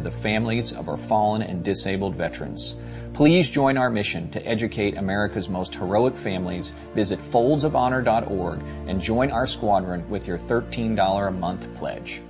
the families of our fallen and disabled veterans. Please join our mission to educate America's most heroic families. Visit foldsofhonor.org and join our squadron with your $13 a month pledge.